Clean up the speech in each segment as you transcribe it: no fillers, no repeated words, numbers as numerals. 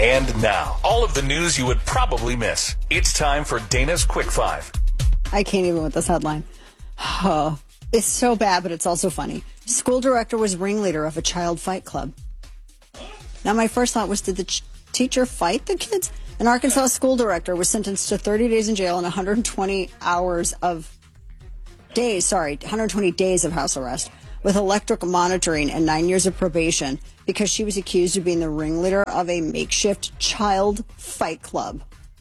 And now, all of the news you would probably miss. It's time for Dana's Quick Five. I can't even with this headline. Oh, it's so bad, but it's also funny. School director was ringleader of a child fight club. Now, my first thought was, did the teacher fight the kids? An Arkansas school director was sentenced to 30 days in jail and 120 days of house arrest with electric monitoring and 9 years of probation because she was accused of being the ringleader of a makeshift child fight club.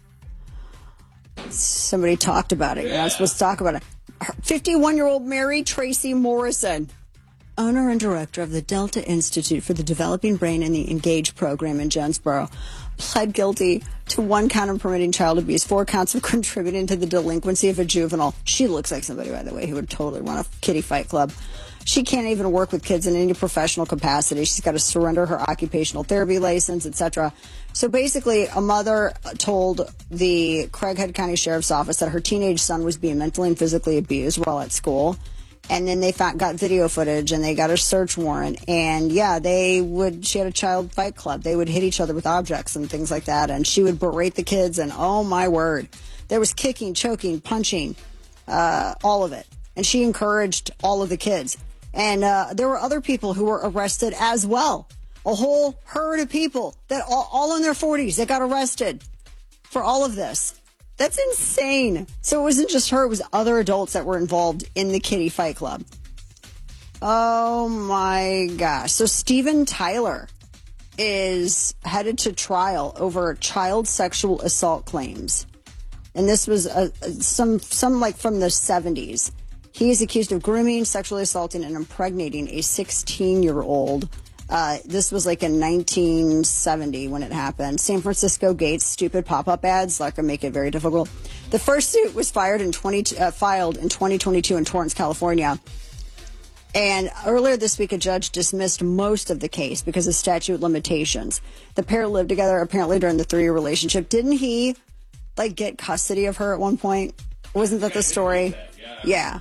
Somebody talked about it. You're not supposed to talk about it. 51-year-old Mary Tracy Morrison, owner and director of the Delta Institute for the Developing Brain and the Engage program in Jonesboro, pled guilty to 1 count of permitting child abuse, 4 counts of contributing to the delinquency of a juvenile. She looks like somebody, by the way, who would totally run a kiddie fight club. She can't even work with kids in any professional capacity. She's got to surrender her occupational therapy license, etc. So basically, a mother told the Craighead County Sheriff's Office that her teenage son was being mentally and physically abused while at school. And then they got video footage and they got a search warrant. And yeah, she had a child fight club. They would hit each other with objects and things like that. And she would berate the kids. And oh my word, there was kicking, choking, punching, all of it. And she encouraged all of the kids. And there were other people who were arrested as well. A whole herd of people that all in their 40s that got arrested for all of this. That's insane. So it wasn't just her, it was other adults that were involved in the kiddie fight club. Oh my gosh. So Steven Tyler is headed to trial over child sexual assault claims. And this was some like from the 70s. He is accused of grooming, sexually assaulting, and impregnating a 16-year-old. This was like in 1970 when it happened. San Francisco Gates stupid pop-up ads like make it very difficult. The first suit was filed in 2022 in Torrance, California. And earlier this week, a judge dismissed most of the case because of statute limitations. The pair lived together apparently during the 3-year relationship. Didn't he get custody of her at one point? Wasn't that the story? Yeah.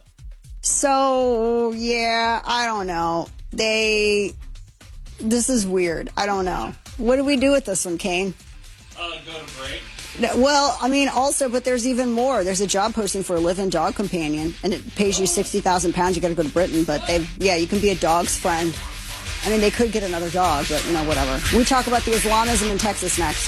So, yeah, I don't know. This is weird. I don't know. What do we do with this one, Kane? Go to break. Well, I mean, also, but there's even more. There's a job posting for a live-in dog companion, and it pays you 60,000 pounds. You got to go to Britain, but you can be a dog's friend. I mean, they could get another dog, but, whatever. We talk about the Islamism in Texas next.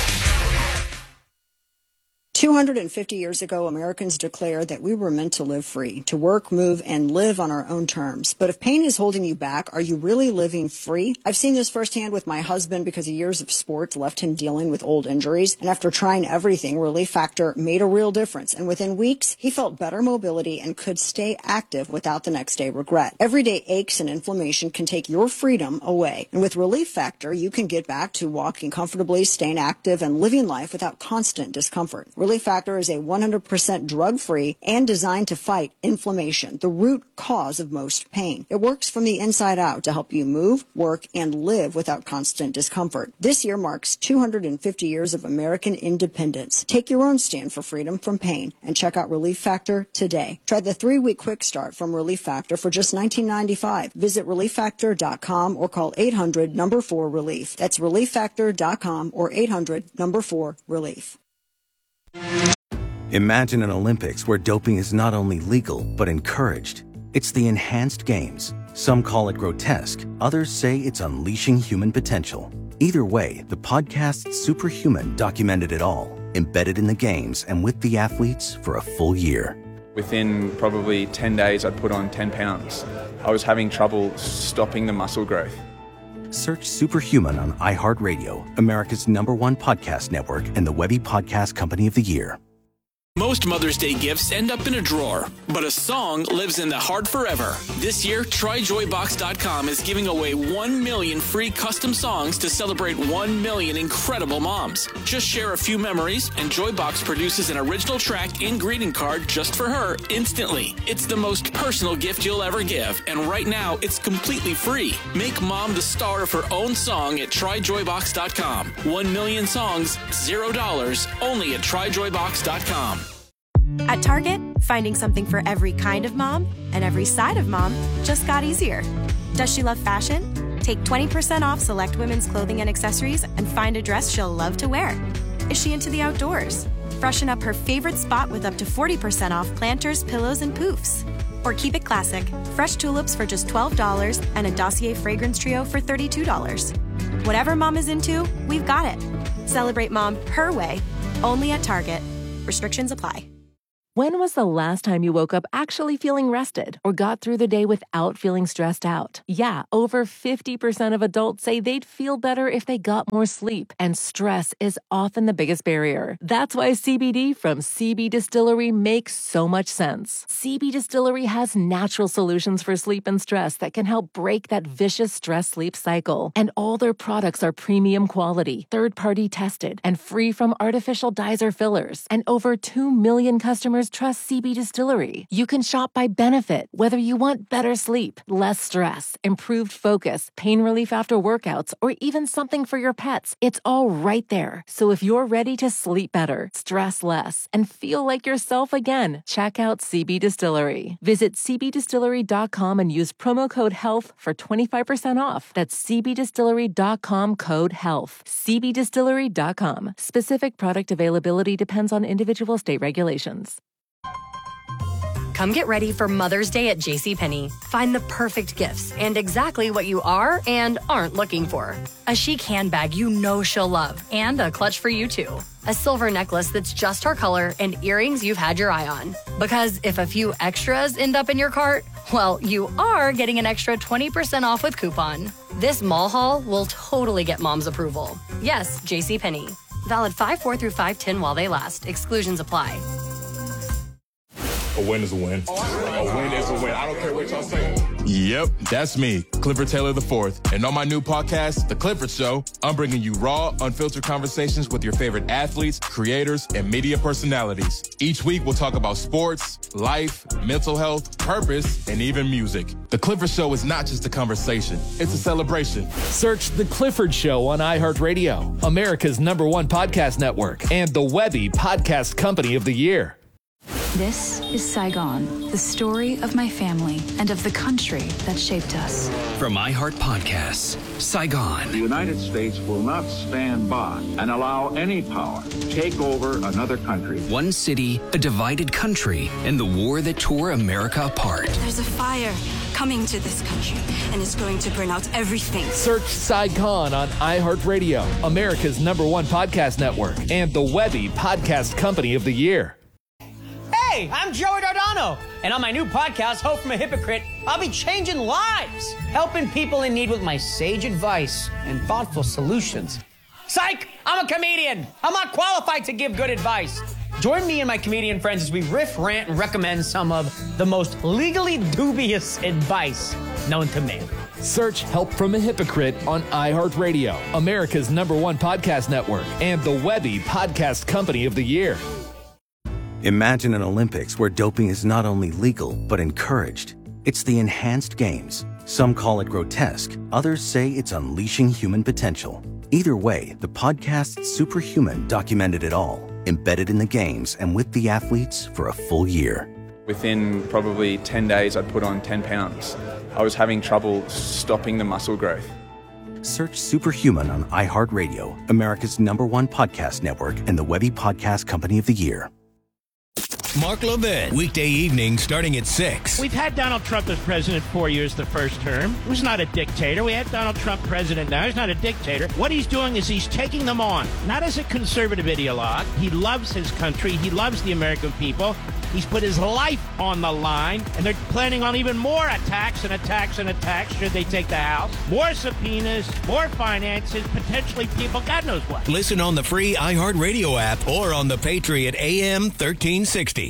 250 years ago, Americans declared that we were meant to live free, to work, move, and live on our own terms. But if pain is holding you back, are you really living free? I've seen this firsthand with my husband because years of sports left him dealing with old injuries. And after trying everything, Relief Factor made a real difference. And within weeks, he felt better mobility and could stay active without the next day regret. Everyday aches and inflammation can take your freedom away. And with Relief Factor, you can get back to walking comfortably, staying active, and living life without constant discomfort. Relief Factor is a 100% drug-free and designed to fight inflammation, the root cause of most pain. It works from the inside out to help you move, work, and live without constant discomfort. This year marks 250 years of American independence. Take your own stand for freedom from pain and check out Relief Factor today. Try the 3-week quick start from Relief Factor for just $19.95. Visit ReliefFactor.com or call 800-4-RELIEF. That's ReliefFactor.com or 800-4-RELIEF. Imagine an Olympics where doping is not only legal, but encouraged. It's the enhanced games. Some call it grotesque. Others say it's unleashing human potential. Either way, the podcast Superhuman documented it all, embedded in the games and with the athletes for a full year. Within probably 10 days, I'd put on 10 pounds. I was having trouble stopping the muscle growth. Search Superhuman on iHeartRadio, America's #1 podcast network and the Webby Podcast Company of the Year. Most Mother's Day gifts end up in a drawer, but a song lives in the heart forever. This year, TryJoyBox.com is giving away 1 million free custom songs to celebrate 1 million incredible moms. Just share a few memories, and Joybox produces an original track and greeting card just for her instantly. It's the most personal gift you'll ever give, and right now, it's completely free. Make mom the star of her own song at TryJoyBox.com. 1 million songs, $0, only at TryJoyBox.com. At Target, finding something for every kind of mom and every side of mom just got easier. Does she love fashion? Take 20% off select women's clothing and accessories and find a dress she'll love to wear. Is she into the outdoors? Freshen up her favorite spot with up to 40% off planters, pillows, and poofs. Or keep it classic. Fresh tulips for just $12 and a Dossier fragrance trio for $32. Whatever mom is into, we've got it. Celebrate mom her way. Only at Target. Restrictions apply. When was the last time you woke up actually feeling rested or got through the day without feeling stressed out? Yeah, over 50% of adults say they'd feel better if they got more sleep, and stress is often the biggest barrier. That's why CBD from CB Distillery makes so much sense. CB Distillery has natural solutions for sleep and stress that can help break that vicious stress-sleep cycle. And all their products are premium quality, third-party tested, and free from artificial dyes or fillers. And over 2 million customers trust CB Distillery. You can shop by benefit, whether you want better sleep, less stress, improved focus, pain relief after workouts, or even something for your pets. It's all right there. So if you're ready to sleep better, stress less, and feel like yourself again, check out CB Distillery. Visit cbdistillery.com and use promo code HEALTH for 25% off. That's cbdistillery.com code HEALTH. cbdistillery.com. Specific product availability depends on individual state regulations. Come get ready for Mother's Day at JCPenney. Find the perfect gifts and exactly what you are and aren't looking for. A chic handbag you know she'll love, and a clutch for you too. A silver necklace that's just her color, and earrings you've had your eye on. Because if a few extras end up in your cart, well, you are getting an extra 20% off with coupon. This mall haul will totally get mom's approval. Yes, JCPenney. Valid 5/4 through 5/10 while they last. Exclusions apply. A win is a win. A win is a win. I don't care what y'all say. Yep, that's me, Clifford Taylor IV. And on my new podcast, The Clifford Show, I'm bringing you raw, unfiltered conversations with your favorite athletes, creators, and media personalities. Each week, we'll talk about sports, life, mental health, purpose, and even music. The Clifford Show is not just a conversation, it's a celebration. Search The Clifford Show on iHeartRadio, America's #1 podcast network, and the Webby Podcast Company of the Year. This is Saigon, the story of my family and of the country that shaped us. From iHeart Podcasts, Saigon. The United States will not stand by and allow any power to take over another country. One city, a divided country, and the war that tore America apart. There's a fire coming to this country, and it's going to burn out everything. Search Saigon on iHeartRadio, America's #1 podcast network, and the Webby Podcast Company of the Year. Hey, I'm Joey Dardano, and on my new podcast, Hope from a Hypocrite, I'll be changing lives, helping people in need with my sage advice and thoughtful solutions. Psych! I'm a comedian. I'm not qualified to give good advice. Join me and my comedian friends as we riff, rant, and recommend some of the most legally dubious advice known to man. Search Help from a Hypocrite on iHeartRadio, America's #1 podcast network, and the Webby Podcast Company of the Year. Imagine an Olympics where doping is not only legal, but encouraged. It's the enhanced games. Some call it grotesque. Others say it's unleashing human potential. Either way, the podcast Superhuman documented it all, embedded in the games and with the athletes for a full year. Within probably 10 days, I'd put on 10 pounds. I was having trouble stopping the muscle growth. Search Superhuman on iHeartRadio, America's #1 podcast network, and the Webby Podcast Company of the Year. Mark Levin, weekday evening starting at 6. We've had Donald Trump as president 4 years the first term. He was not a dictator. We had Donald Trump president now. He's not a dictator. What he's doing is he's taking them on, not as a conservative ideologue. He loves his country. He loves the American people. He's put his life on the line, and they're planning on even more attacks and attacks and attacks should they take the House. More subpoenas, more finances, potentially people, God knows what. Listen on the free iHeartRadio app or on the Patriot AM 1360.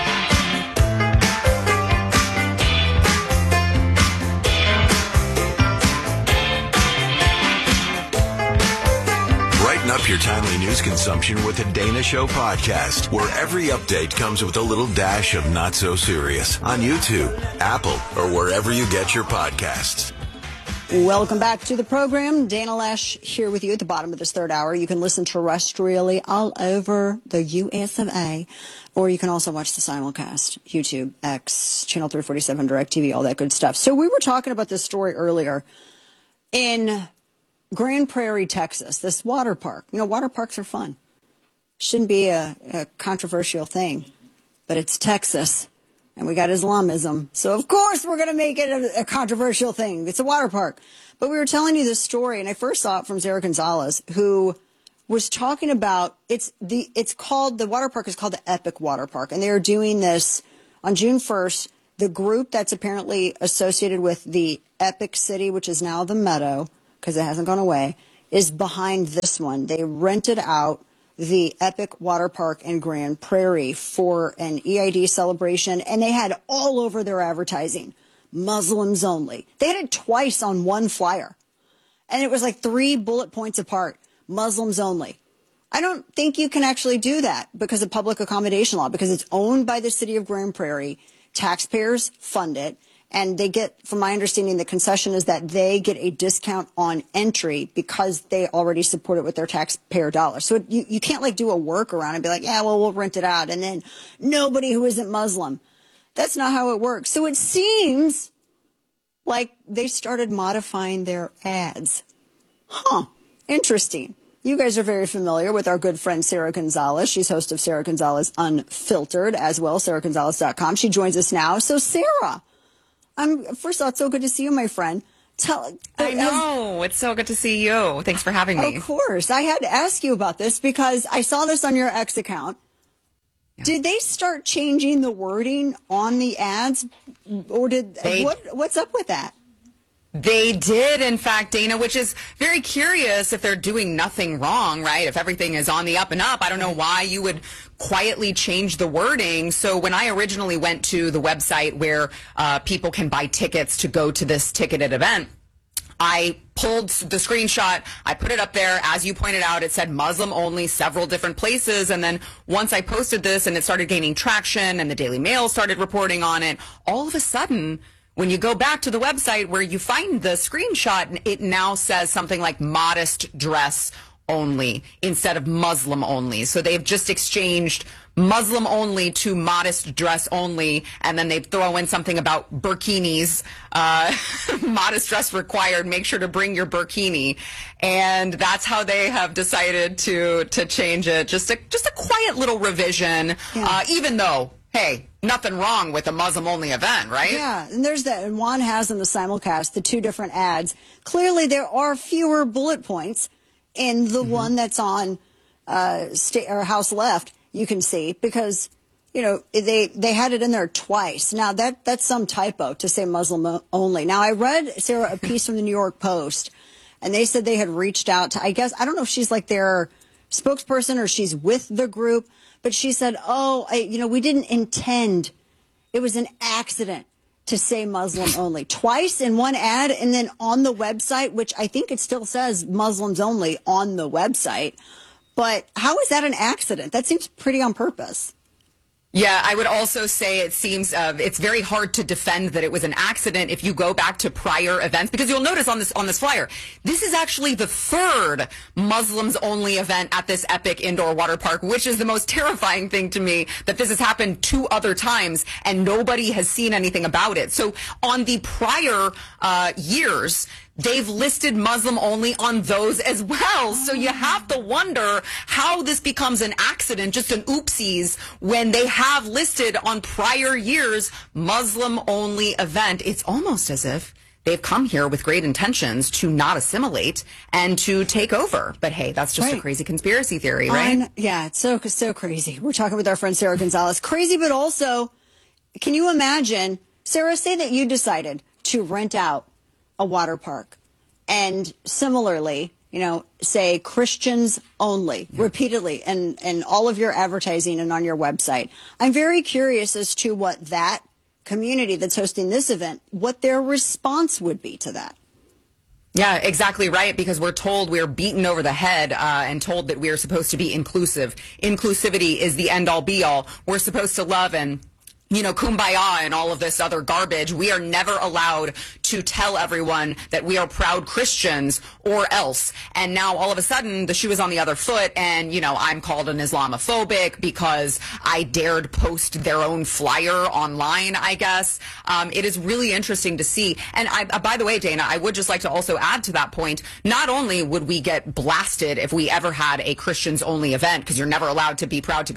Brighten up your timely news consumption with the Dana Show podcast, where every update comes with a little dash of not so serious on YouTube, Apple, or wherever you get your podcasts. Welcome back to the program. Dana Loesch here with you at the bottom of this third hour. You can listen terrestrially all over the US of A, or you can also watch the simulcast, YouTube, X, Channel 347, DirecTV, all that good stuff. So we were talking about this story earlier. In Grand Prairie, Texas, this water park. Water parks are fun. Shouldn't be a controversial thing, but it's Texas, and we got Islamism. So, of course, we're going to make it a controversial thing. It's a water park. But we were telling you this story, and I first saw it from Sarah Gonzalez, who was talking about, the water park is called the Epic Water Park, and they are doing this on June 1st. The group that's apparently associated with the Epic City, which is now the Meadow, because it hasn't gone away, is behind this one. They rented out the Epic Water Park in Grand Prairie for an EID celebration, and they had all over their advertising, Muslims only. They had it twice on one flyer, and it was like 3 bullet points apart, Muslims only. I don't think you can actually do that because of public accommodation law, because it's owned by the city of Grand Prairie. Taxpayers fund it, and they get, from my understanding, the concession is that they get a discount on entry because they already support it with their taxpayer dollars. So you can't do a workaround and be like, yeah, well, we'll rent it out, and then nobody who isn't Muslim. That's not how it works. So it seems like they started modifying their ads. Interesting. You guys are very familiar with our good friend Sarah Gonzalez. She's host of Sarah Gonzalez Unfiltered as well, sarahgonzalez.com. She joins us now. So, Sarah, first of all, it's so good to see you, my friend. I know. It's so good to see you. Thanks for having me. Of course. I had to ask you about this because I saw this on your X account. Yeah. Did they start changing the wording on the ads? Or what's up with that? They did, in fact, Dana, which is very curious if they're doing nothing wrong, right? If everything is on the up and up, I don't know why you would quietly change the wording. So when I originally went to the website where people can buy tickets to go to this ticketed event, I pulled the screenshot, I put it up there. As you pointed out, it said Muslim only, several different places. And then once I posted this and it started gaining traction and the Daily Mail started reporting on it, all of a sudden, when you go back to the website where you find the screenshot, it now says something like modest dress only instead of Muslim only. So they've just exchanged Muslim only to modest dress only, and then they throw in something about burkinis, modest dress required, make sure to bring your burkini. And that's how they have decided to change it. Just a quiet little revision, even though, hey, nothing wrong with a Muslim-only event, right? Yeah, and there's that. And Juan has in the simulcast the 2 different ads. Clearly, there are fewer bullet points in the one that's on House Left, you can see, because, they had it in there twice. Now, that's some typo to say Muslim only. Now, I read, Sarah, a piece from the New York Post, and they said they had reached out to, I guess, I don't know if she's like their spokesperson or she's with the group, but she said, we didn't intend. It was an accident to say Muslim only. Twice in one ad, and then on the website, which I think it still says Muslims only on the website. But how is that an accident? That seems pretty on purpose. Yeah, I would also say it seems it's very hard to defend that it was an accident if you go back to prior events, because you'll notice on this flyer, this is actually the 3rd Muslims only event at this Epic Indoor Water Park, which is the most terrifying thing to me, that this has happened 2 other times and nobody has seen anything about it. So on the prior years, they've listed Muslim only on those as well. So you have to wonder how this becomes an accident, just an oopsies, when they have listed on prior years Muslim only event. It's almost as if they've come here with great intentions to not assimilate and to take over. But hey, that's just a crazy conspiracy theory, right? Yeah, it's so crazy. We're talking with our friend Sarah Gonzalez. Crazy, but also, can you imagine, Sarah, say that you decided to rent out a water park, and similarly, say Christians only, repeatedly, and all of your advertising and on your website. I'm very curious as to what that community that's hosting this event, what their response would be to that. Yeah, exactly right, because we're beaten over the head and told that we are supposed to be inclusive. Inclusivity is the end-all, be-all. We're supposed to love and kumbaya and all of this other garbage. We are never allowed to tell everyone that we are proud Christians or else. And now all of a sudden the shoe is on the other foot, and, I'm called an Islamophobic because I dared post their own flyer online, I guess. It is really interesting to see. And by the way, Dana, I would just like to also add to that point, not only would we get blasted if we ever had a Christians only event, because you're never allowed to be proud to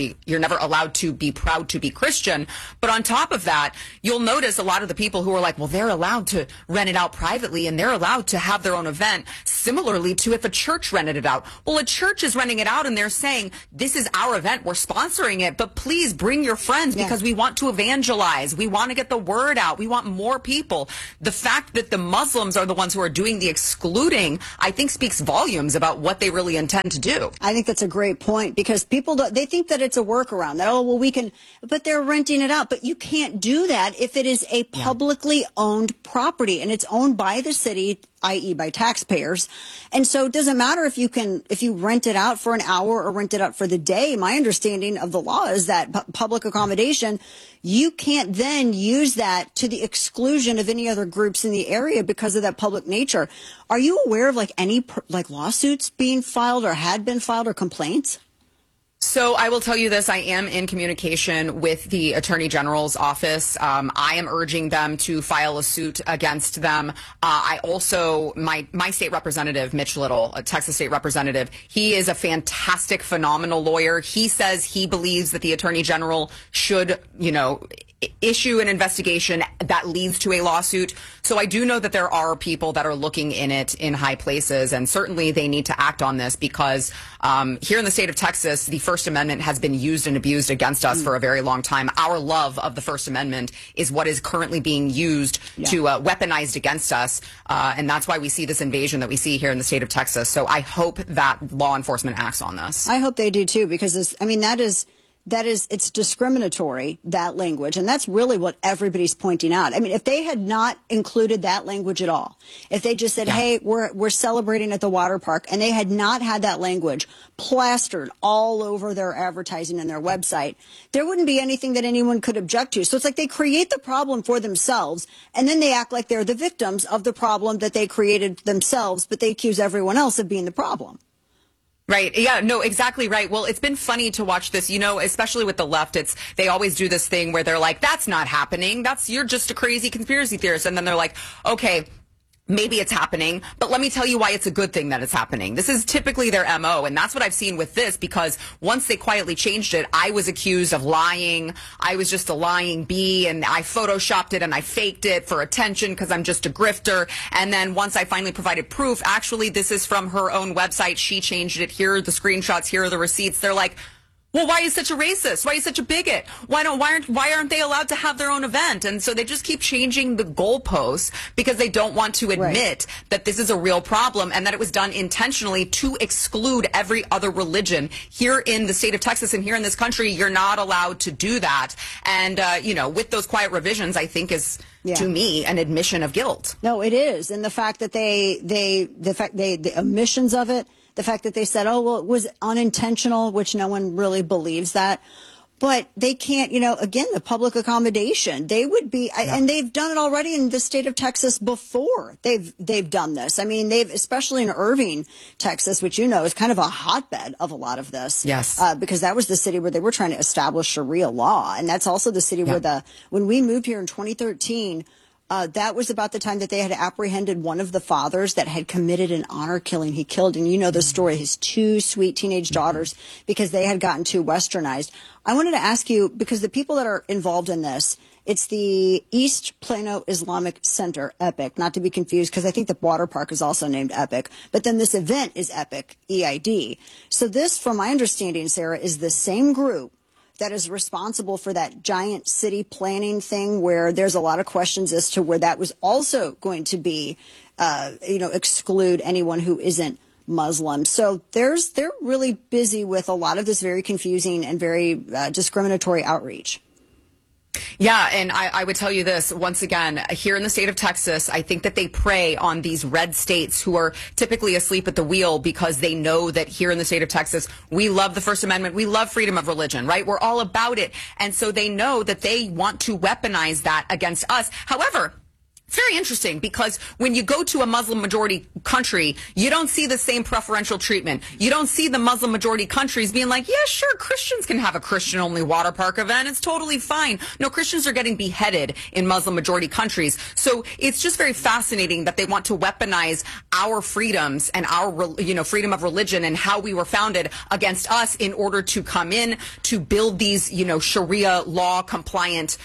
be Christian, but on top of that, you'll notice a lot of the people who are like, well, they're allowed to rent it out privately and they're allowed to have their own event, similarly to if a church rented it out. Well, a church is renting it out and they're saying, this is our event, we're sponsoring it, but please bring your friends because we want to evangelize, we want to get the word out, we want more people. The fact that the Muslims are the ones who are doing the excluding, I think speaks volumes about what they really intend to do. I think that's a great point, because people, they think that it's a workaround, that, we can, but they're renting it out. But you can't do that if it is a publicly owned property and it's owned by the city, i.e. by taxpayers. And so it doesn't matter if you rent it out for an hour or rent it out for the day. My understanding of the law is that public accommodation, you can't then use that to the exclusion of any other groups in the area because of that public nature. Are you aware of any lawsuits being filed or had been filed or complaints? So I will tell you this, I am in communication with the Attorney General's office. I am urging them to file a suit against them. I also, my state representative, Mitch Little, a Texas state representative, he is a fantastic, phenomenal lawyer. He says he believes that the Attorney General should, issue an investigation that leads to a lawsuit. So I do know that there are people that are looking in it in high places, and certainly they need to act on this because here in the state of Texas, the First Amendment has been used and abused against us for a very long time. Our love of the First Amendment is what is currently being used to weaponized against us, and that's why we see this invasion that we see here in the state of Texas. So I hope that law enforcement acts on this. I hope they do too, because it's discriminatory, that language. And that's really what everybody's pointing out. I mean, if they had not included that language at all, if they just said, hey, we're celebrating at the water park, and they had not had that language plastered all over their advertising and their website, there wouldn't be anything that anyone could object to. So it's like they create the problem for themselves, and then they act like they're the victims of the problem that they created themselves, but they accuse everyone else of being the problem. Right. Yeah, no, exactly right. Well, it's been funny to watch this, especially with the left. They always do this thing where they're like, that's not happening. You're just a crazy conspiracy theorist. And then they're like, okay, maybe it's happening, but let me tell you why it's a good thing that it's happening. This is typically their MO, and that's what I've seen with this, because once they quietly changed it, I was accused of lying. I was just a lying bee, and I photoshopped it and I faked it for attention because I'm just a grifter. And then once I finally provided proof, actually, this is from her own website. She changed it. Here are the screenshots. Here are the receipts. They're like, well, why are you such a racist? Why are you such a bigot? Why aren't they allowed to have their own event? And so they just keep changing the goalposts because they don't want to admit that this is a real problem and that it was done intentionally to exclude every other religion. Here in the state of Texas and here in this country, you're not allowed to do that. And, with those quiet revisions, I think is, to me, an admission of guilt. No, it is. And the fact that the omissions of it, the fact that they said, oh, well, it was unintentional, which no one really believes that. But they can't, again, the public accommodation, they would be, and they've done it already in the state of Texas before. They've done this. I mean, especially in Irving, Texas, which is kind of a hotbed of a lot of this. Yes. Because that was the city where they were trying to establish Sharia law. And that's also the city where when we moved here in 2013, that was about the time that they had apprehended one of the fathers that had committed an honor killing. He killed, and the story, his two sweet teenage daughters, because they had gotten too westernized. I wanted to ask you, because the people that are involved in this, it's the East Plano Islamic Center, EPIC, not to be confused, because I think the water park is also named EPIC. But then this event is EPIC, EID. So this, from my understanding, Sarah, is the same group that is responsible for that giant city planning thing where there's a lot of questions as to where that was also going to be, exclude anyone who isn't Muslim. So they're really busy with a lot of this very confusing and very discriminatory outreach. Yeah, and I would tell you this, once again, here in the state of Texas, I think that they prey on these red states who are typically asleep at the wheel because they know that here in the state of Texas, we love the First Amendment, we love freedom of religion, right? We're all about it. And so they know that they want to weaponize that against us. However, It's very interesting because when you go to a Muslim majority country, you don't see the same preferential treatment. You don't see the Muslim majority countries being like, yeah, sure, Christians can have a Christian only water park event. It's totally fine. No, Christians are getting beheaded in Muslim majority countries. So it's just very fascinating that they want to weaponize our freedoms and our, freedom of religion and how we were founded against us in order to come in to build these, Sharia law compliant,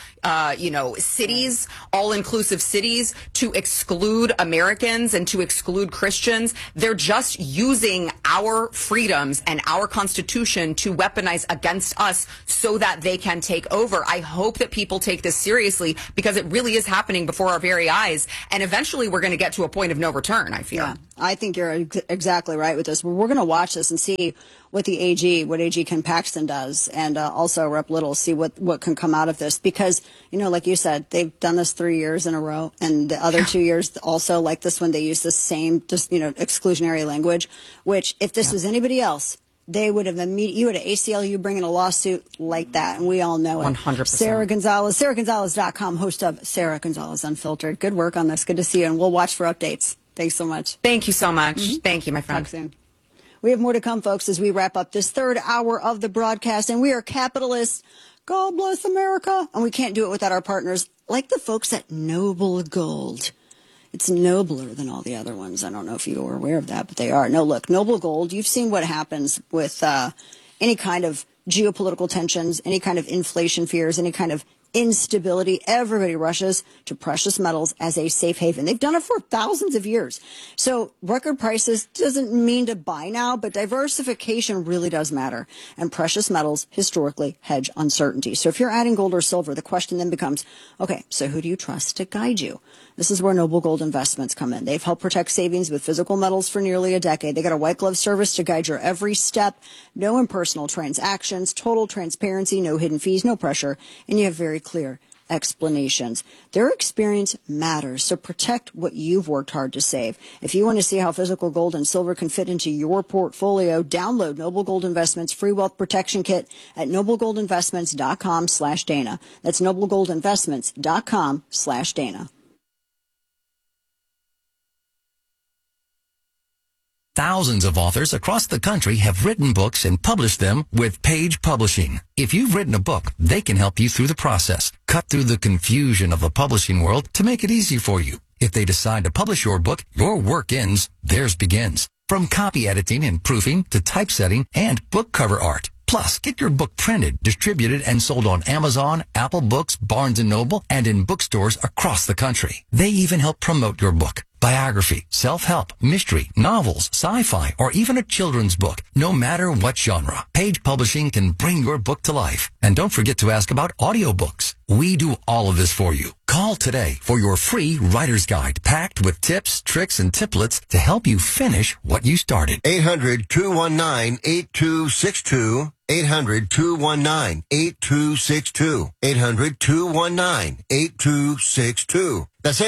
cities, all-inclusive cities to exclude Americans and to exclude Christians. They're just using our freedoms and our Constitution to weaponize against us so that they can take over. I hope that people take this seriously because it really is happening before our very eyes. And eventually we're going to get to a point of no return, I feel. Yeah, I think you're exactly right with this. We're going to watch this and see what what AG Ken Paxton does, and also Rep. Little, see what can come out of this. Because, like you said, they've done this 3 years in a row, and the other 2 years also, like this one, they use the same, exclusionary language, which if this was anybody else, they would have you would have ACLU bringing a lawsuit like that, and we all know it. 100%. Sarah Gonzalez, SarahGonzalez.com, host of Sarah Gonzalez Unfiltered. Good work on this. Good to see you, and we'll watch for updates. Thanks so much. Thank you so much. Thank you, my friend. Talk soon. We have more to come, folks, as we wrap up this third hour of the broadcast. And we are capitalists. God bless America. And we can't do it without our partners, like the folks at Noble Gold. It's nobler than all the other ones. I don't know if you were aware of that, but they are. No, look, Noble Gold, you've seen what happens with any kind of geopolitical tensions, any kind of inflation fears, any kind of instability. Everybody rushes to precious metals as a safe haven. They've done it for thousands of years. So record prices doesn't mean to buy now, but diversification really does matter. And precious metals historically hedge uncertainty. So if you're adding gold or silver, the question then becomes, okay, so who do you trust to guide you? This is where Noble Gold Investments come in. They've helped protect savings with physical metals for nearly a decade. They got a white glove service to guide your every step. No impersonal transactions, total transparency, no hidden fees, no pressure, and you have very clear explanations. Their experience matters, so protect what you've worked hard to save. If you want to see how physical gold and silver can fit into your portfolio, download Noble Gold Investments free wealth protection kit at noblegoldinvestments.com/Dana. That's noblegoldinvestments.com/Dana. Thousands of authors across the country have written books and published them with Page Publishing. If you've written a book, they can help you through the process. Cut through the confusion of the publishing world to make it easy for you. If they decide to publish your book, your work ends, theirs begins. From copy editing and proofing to typesetting and book cover art. Plus, get your book printed, distributed, and sold on Amazon, Apple Books, Barnes & Noble, and in bookstores across the country. They even help promote your book. Biography, self-help, mystery, novels, sci-fi, or even a children's book. No matter what genre, Page Publishing can bring your book to life. And don't forget to ask about audiobooks. We do all of this for you. Call today for your free writer's guide packed with tips, tricks, and tiplets to help you finish what you started. 800-219-8262. 800-219-8262. 800-219-8262. That's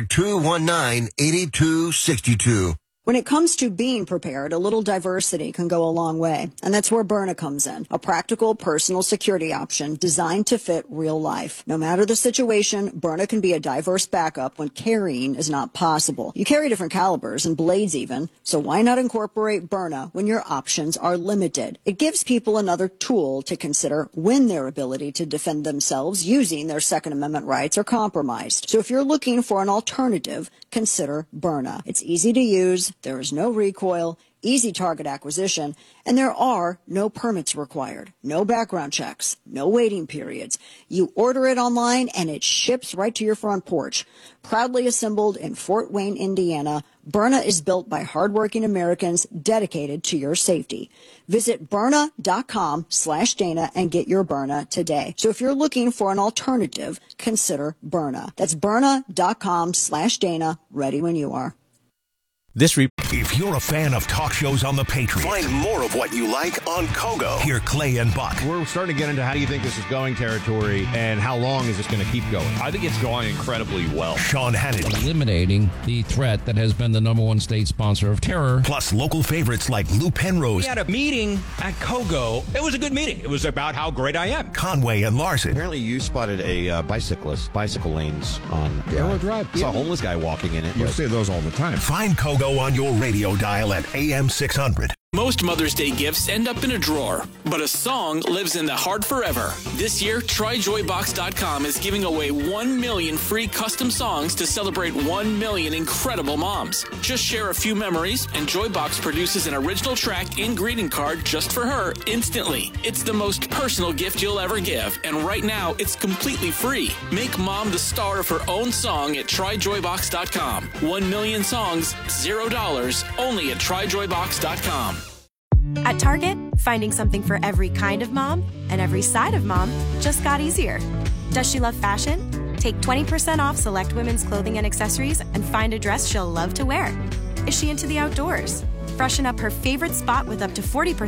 800-219-8262. When it comes to being prepared, a little diversity can go a long way. And that's where Byrna comes in. A practical personal security option designed to fit real life. No matter the situation, Byrna can be a diverse backup when carrying is not possible. You carry different calibers and blades even, so why not incorporate Byrna when your options are limited? It gives people another tool to consider when their ability to defend themselves using their Second Amendment rights are compromised. So if you're looking for an alternative, consider Byrna. It's easy to use. There is no recoil, easy target acquisition, and there are no permits required, no background checks, no waiting periods. You order it online and it ships right to your front porch. Proudly assembled in Fort Wayne, Indiana, Byrna is built by hardworking Americans dedicated to your safety. Visit Byrna.com/Dana and get your Byrna today. So if you're looking for an alternative, consider Byrna. That's Byrna.com/Dana, ready when you are. If you're a fan of talk shows on The Patriot, find more of what you like on Kogo. Hear Clay and Buck. We're starting to get into how do you think this is going territory and how long is this going to keep going? I think it's going incredibly well. Sean Hannity. Eliminating the threat that has been the number one state sponsor of terror. Plus local favorites like Lou Penrose. We had a meeting at Kogo. It was a good meeting. It was about how great I am. Conway and Larson. Apparently you spotted a bicycle lanes on Arrow Drive. Saw a homeless guy walking in it. You see those all the time. Find Kogo on your radio dial at AM 600. Most Mother's Day gifts end up in a drawer, but a song lives in the heart forever. This year, TryJoyBox.com is giving away 1 million free custom songs to celebrate 1 million incredible moms. Just share a few memories, and Joybox produces an original track and greeting card just for her instantly. It's the most personal gift you'll ever give, and right now, it's completely free. Make mom the star of her own song at TryJoyBox.com. 1 million songs, $0, only at TryJoyBox.com. At Target, finding something for every kind of mom and every side of mom just got easier. Does she love fashion? Take 20% off select women's clothing and accessories and find a dress she'll love to wear. Is she into the outdoors? Freshen up her favorite spot with up to 40%